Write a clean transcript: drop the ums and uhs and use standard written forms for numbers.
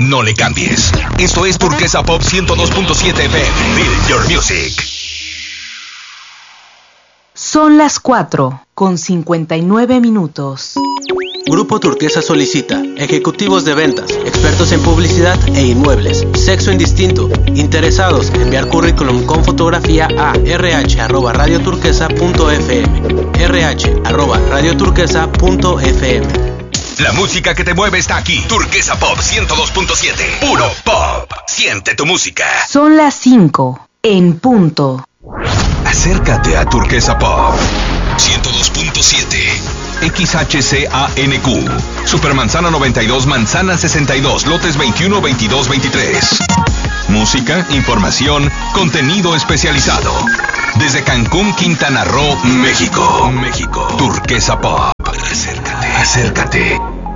No le cambies. Esto es Turquesa Pop 102.7 FM. Feel your music. Son las 4:59. Grupo Turquesa solicita ejecutivos de ventas, expertos en publicidad e inmuebles, sexo indistinto, interesados en enviar currículum con fotografía a rh@radioturquesa.fm, rh@radioturquesa.fm. La música que te mueve está aquí. Turquesa Pop 102.7. Puro pop. Siente tu música. Son las 5:00. Acércate a Turquesa Pop 102.7. XHCANQ. Supermanzana 92, Manzana 62, lotes 21, 22, 23. Música, información, contenido especializado. Desde Cancún, Quintana Roo, México. Turquesa Pop. Acércate.